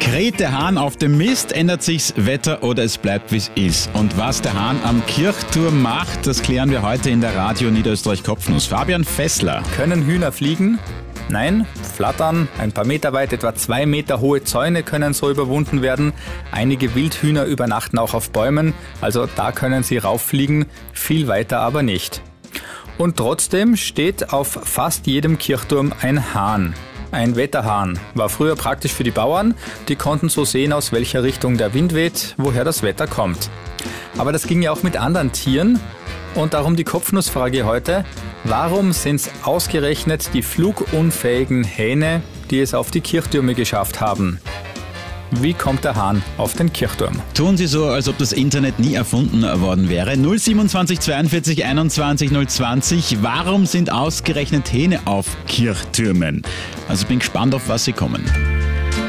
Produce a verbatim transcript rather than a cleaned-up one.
Kräht der Hahn auf dem Mist, ändert sich's Wetter oder es bleibt wie's ist. Und was der Hahn am Kirchturm macht, das klären wir heute in der Radio Niederösterreich Kopfnuss. Fabian Fessler. Können Hühner fliegen? Nein, flattern. Ein paar Meter weit, etwa zwei Meter hohe Zäune können so überwunden werden. Einige Wildhühner übernachten auch auf Bäumen, also da können sie rauffliegen, viel weiter aber nicht. Und trotzdem steht auf fast jedem Kirchturm ein Hahn. Ein Wetterhahn. War früher praktisch für die Bauern, die konnten so sehen, aus welcher Richtung der Wind weht, woher das Wetter kommt. Aber das ging ja auch mit anderen Tieren. Und darum die Kopfnussfrage heute: Warum sind es ausgerechnet die flugunfähigen Hähne, die es auf die Kirchtürme geschafft haben? Wie kommt der Hahn auf den Kirchturm? Tun Sie so, als ob das Internet nie erfunden worden wäre. null siebenundzwanzig zweiundvierzig einundzwanzig null zwanzig. Warum sind ausgerechnet Hähne auf Kirchtürmen? Also bin gespannt, auf was Sie kommen.